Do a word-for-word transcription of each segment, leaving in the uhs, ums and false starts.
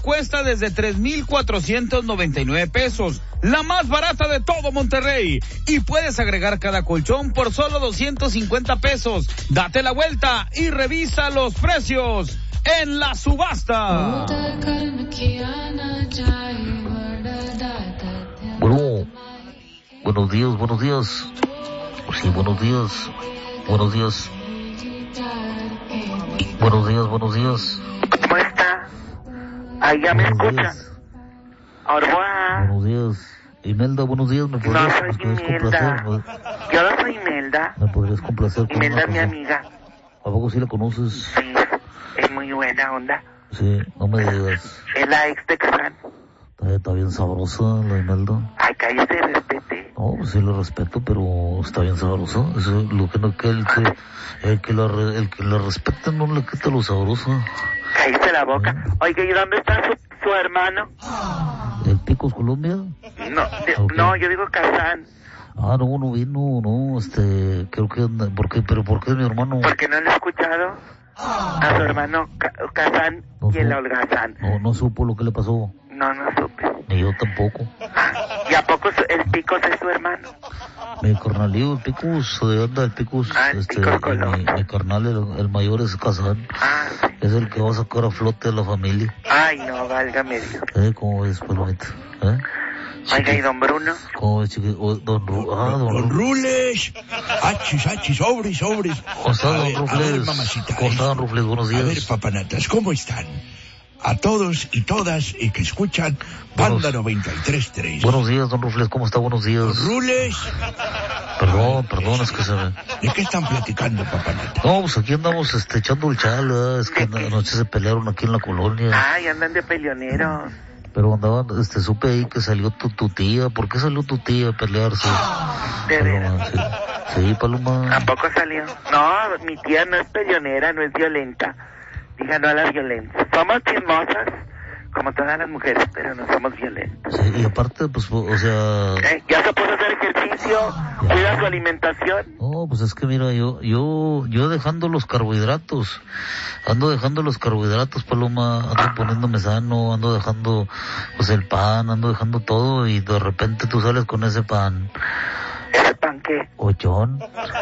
cuesta desde tres mil cuatrocientos noventa y nueve pesos, la más barata de todo Monterrey. Y puedes agregar cada colchón por solo doscientos cincuenta pesos. Date la vuelta y revisa los precios en la subasta. Bueno, buenos días, buenos días. Sí, buenos días, buenos días. Buenos días, buenos días. ¿Cómo está? Ahí ya me escuchan. Orboa. Buenos días. Imelda, buenos días. ¿Me podrías, no soy ¿me podrías Imelda. complacer? Yo no soy Imelda. ¿Me podrías complacer con Imelda una es mi canción? amiga. ¿A poco sí la conoces? Sí, es muy buena onda. Sí, no me digas. Es la ex de Xan. Está, está bien sabrosa la Imelda. Ay, cállese, respete. No, pues sí la respeto, pero está bien sabrosa. Eso es lo que no que el que el que la re- el que la respeta no le quita lo sabroso. Cállese la boca. ¿Eh? Oiga, ¿y dónde está su, su hermano? ¿El Picos Colombia? No, de- Ok. no, yo digo Kazán. Ah, no, no vino, no, este, creo que anda, ¿por qué? ¿Pero por qué es mi hermano? ¿Por qué no lo he escuchado? A su hermano Ka- Kazán No y el supo. holgazán. No, no supo lo que le pasó, No, no supe. ni yo tampoco. ¿Y a poco su- el Picos es su hermano? Mi carnalío, el Picos, de anda el Picos, Ah, el este, Picos y Colón. mi, mi carnal, el, el mayor es Kazán, Ah, sí. es el que va a sacar a flote a la familia. Ay, no, válgame Dios. ¿Eh? ¿Cómo ves, palomita? ¿Eh? Oiga, ¿y don Bruno? ¿Cómo ves, chiqui? O, don Ru, ah, don Don Ru. Rules, achis, achis, sobres, sobres. ¿Cómo está, A don ver, a ver, Rufles? mamacita. ¿Cómo está, don Rufles? Buenos A ver, días. papanatas, ¿cómo están? A todos y todas y que escuchan Banda Buenos- noventa y tres punto tres. Buenos días, don Rufles, ¿cómo está? Buenos días. Rules, Perdón, perdón, es que se me... ¿de qué están platicando, papanata? No, pues aquí andamos este, echando el chal, ¿verdad? Es que anoche se pelearon aquí en la colonia. Ay, andan de peleoneros. Pero andaban, este, supe ahí que salió tu, tu tía. ¿Por qué salió tu tía a pelearse? ¿De Paloma, veras? sí. Sí, Paloma. ¿Tampoco salió? No, mi tía no es peleonera, no es violenta. Diga no a la violencia. Somos chismosas, como todas las mujeres, pero no somos violentas. Sí, y aparte, pues, o sea... Eh, ya se puede hacer ejercicio, cuida su alimentación. No, pues es que mira, yo, yo, yo dejando los carbohidratos, ando dejando los carbohidratos, Paloma, ando poniéndome sano, ando dejando, pues el pan, ando dejando todo y de repente tú sales con ese pan, ¿Ese pan qué? ochón.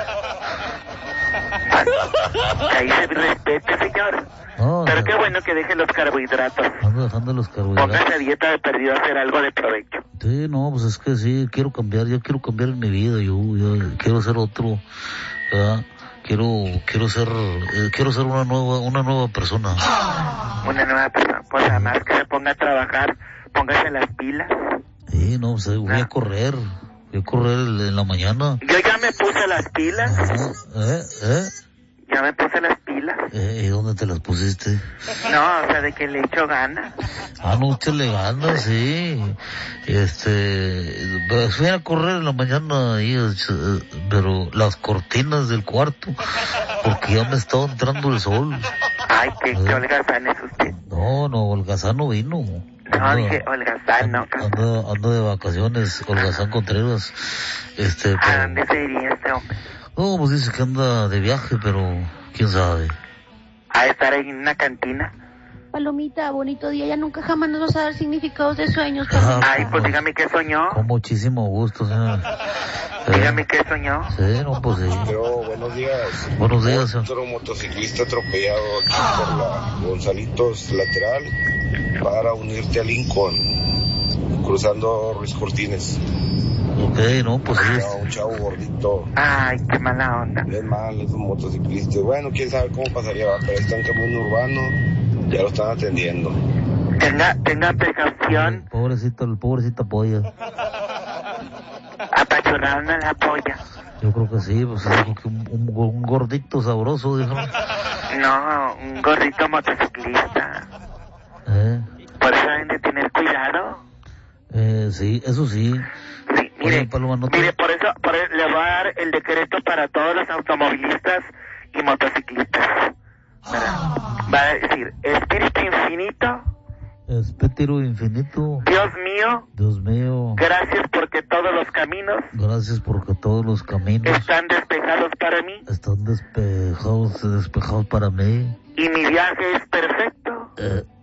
Ahí se respete, señor. No, Pero o qué sea, bueno que deje los carbohidratos. ando dejando los carbohidratos. Póngase a dieta de perdido a hacer algo de provecho. Sí, no, pues es que sí, quiero cambiar, yo quiero cambiar en mi vida, yo, yo quiero ser otro, ¿verdad? Quiero, quiero ser, eh, quiero ser una nueva, una nueva persona. Una nueva persona. Pues además que se ponga a trabajar, póngase las pilas. Sí, no, pues eh, voy a correr, voy a correr en la mañana. Yo ya me puse las pilas. Ajá, ¿eh? ¿Eh? Ya me puse las pilas. Eh, ¿y dónde te las pusiste? No, o sea, de que le echo ganas. Ah, no, échale ganas, sí. Este, pues fui a correr en la mañana ahí, eh, pero las cortinas del cuarto, porque ya me estaba entrando el sol. Ay, qué, qué ¿Eh? holgazán es usted. No, no, Holgazán no vino. No, Anda- dije holgazán, no. Ando, ando de vacaciones, Holgazán Contreras. Este, ¿A pero... dónde se iría este hombre? No, pues dice que anda de viaje, pero quién sabe. ¿A estar ahí en una cantina? Palomita, bonito día. Ya nunca jamás nos vas a dar significados de sueños, Ah, Palomita. Ay, pues dígame qué soñó. Con muchísimo gusto, señor. Eh, Dígame qué soñó. Sí, no, pues sí. Pero buenos días. Buenos días, señor. Otro motociclista atropellado aquí por la Gonzalitos lateral para unirte a Lincoln, cruzando Ruiz Cortines. Ok, no, pues sí. Era un chavo gordito. Ay, qué mala onda. Es mal, es un motociclista. Bueno, quién sabe cómo pasaría, ¿va? Pero está en camino urbano, ya lo están atendiendo. Tenga, tenga precaución. Pobrecito, el pobrecita polla. Apachurraron a la polla. Yo creo que sí, pues dijo que un, un, un gordito sabroso, dijo. No, un gorrito motociclista. Eh, Por eso deben de tener cuidado. eh, sí, eso sí. Sí, mire, Oye, Paloma, no te- mire, por eso, por eso le voy a dar el decreto para todos los automovilistas y motociclistas. ¿Verdad? Va a decir, Espíritu Infinito, Espétiro infinito. Dios mío, Dios mío, gracias porque todos los caminos gracias porque todos los caminos están despejados para mí están despejados, despejados para mí. y mi viaje es perfecto. Eh,